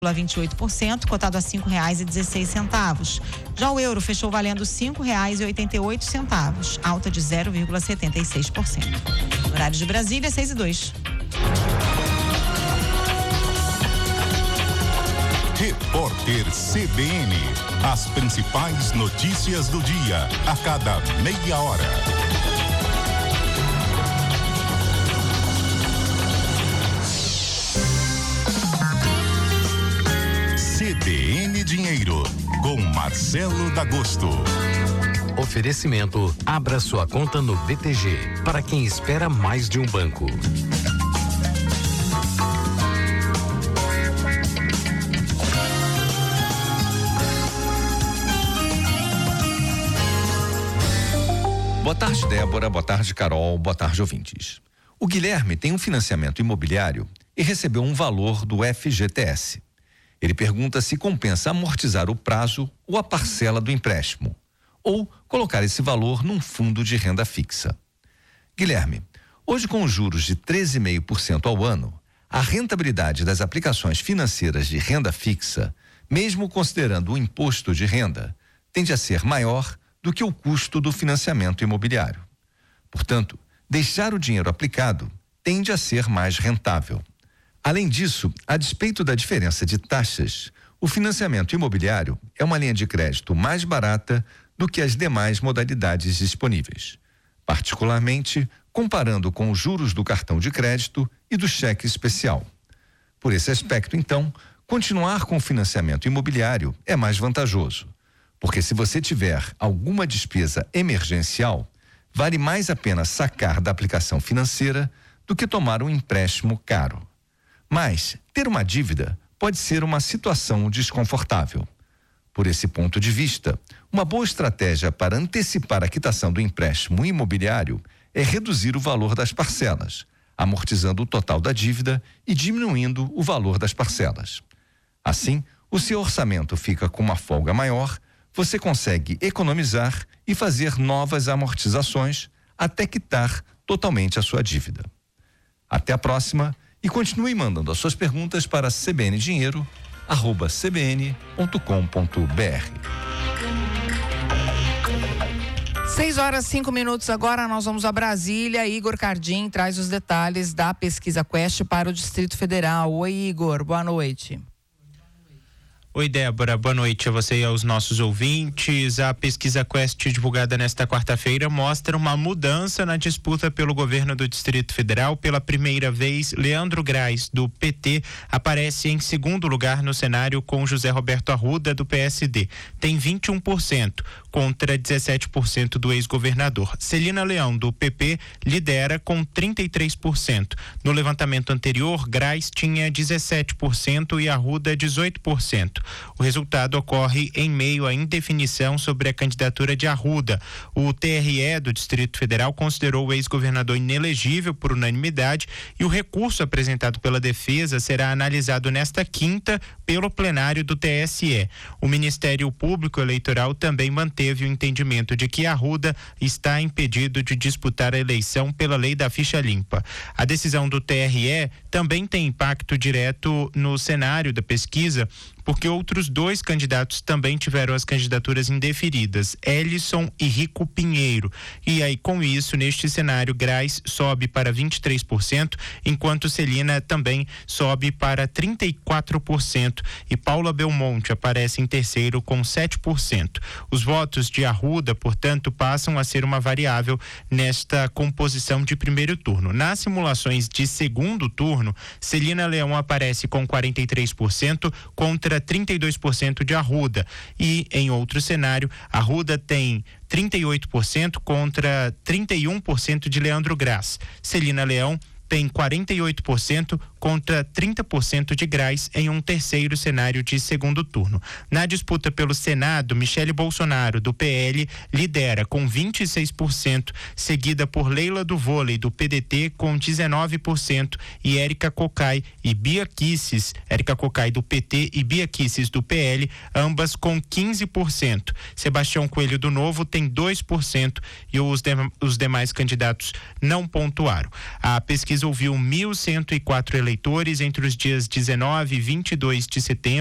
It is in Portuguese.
0,28%, cotado a R$ 5,16. Já o euro fechou valendo R$ 5,88, alta de 0,76%. Horário de Brasília, 6:02. Repórter CBN. As principais notícias do dia, a cada meia hora. CBN Dinheiro, com Marcelo D'Agosto. Oferecimento: abra sua conta no BTG, para quem espera mais de um banco. Boa tarde, Débora. Boa tarde, Carol. Boa tarde, ouvintes. O Guilherme tem um financiamento imobiliário e recebeu um valor do FGTS. Ele pergunta se compensa amortizar o prazo ou a parcela do empréstimo, ou colocar esse valor num fundo de renda fixa. Guilherme, hoje com os juros de 13,5% ao ano, a rentabilidade das aplicações financeiras de renda fixa, mesmo considerando o imposto de renda, tende a ser maior do que o custo do financiamento imobiliário. Portanto, deixar o dinheiro aplicado tende a ser mais rentável. Além disso, a despeito da diferença de taxas, o financiamento imobiliário é uma linha de crédito mais barata do que as demais modalidades disponíveis, particularmente comparando com os juros do cartão de crédito e do cheque especial. Por esse aspecto, então, continuar com o financiamento imobiliário é mais vantajoso, porque se você tiver alguma despesa emergencial, vale mais a pena sacar da aplicação financeira do que tomar um empréstimo caro. Mas ter uma dívida pode ser uma situação desconfortável. Por esse ponto de vista, uma boa estratégia para antecipar a quitação do empréstimo imobiliário é reduzir o valor das parcelas, amortizando o total da dívida e diminuindo o valor das parcelas. Assim, o seu orçamento fica com uma folga maior, você consegue economizar e fazer novas amortizações até quitar totalmente a sua dívida. Até a próxima e continue mandando as suas perguntas para cbndinheiro@cbn.com.br. 6:05 agora, nós vamos a Brasília. Igor Cardim traz os detalhes da pesquisa Quest para o Distrito Federal. Oi, Igor, boa noite. Oi, Débora, boa noite a você e aos nossos ouvintes. A pesquisa Quest, divulgada nesta quarta-feira, mostra uma mudança na disputa pelo governo do Distrito Federal. Pela primeira vez, Leandro Graz, do PT, aparece em segundo lugar no cenário com José Roberto Arruda, do PSD. Tem 21%, contra 17% do ex-governador. Celina Leão, do PP, lidera com 33%. No levantamento anterior, Graz tinha 17% e Arruda 18%. O resultado ocorre em meio à indefinição sobre a candidatura de Arruda. O TRE do Distrito Federal considerou o ex-governador inelegível por unanimidade e o recurso apresentado pela defesa será analisado nesta quinta pelo plenário do TSE. O Ministério Público Eleitoral também manteve o entendimento de que Arruda está impedido de disputar a eleição pela lei da ficha limpa. A decisão do TRE também tem impacto direto no cenário da pesquisa, porque outros dois candidatos também tiveram as candidaturas indeferidas, Ellison e Rico Pinheiro. E aí, com isso, neste cenário, Graz sobe para 23%, enquanto Celina também sobe para 34%, e Paula Belmonte aparece em terceiro com 7%. Os votos de Arruda, portanto, passam a ser uma variável nesta composição de primeiro turno. Nas simulações de segundo turno, Celina Leão aparece com 43% contra 32% de Arruda, e em outro cenário, Arruda tem 38% contra 31% de Leandro Graz. Celina Leão tem 48% contra 30% de Graz em um terceiro cenário de segundo turno. Na disputa pelo Senado, Michele Bolsonaro, do PL, lidera com 26%, seguida por Leila do Vôlei, do PDT, com 19%, e Érica Cocai e Bia Kicis, Érica Cocai do PT e Bia Kicis do PL, ambas com 15%. Sebastião Coelho do Novo tem 2% e os demais candidatos não pontuaram. A pesquisa ouviu 1.104 eleitores entre os dias 19 e 22 de setembro.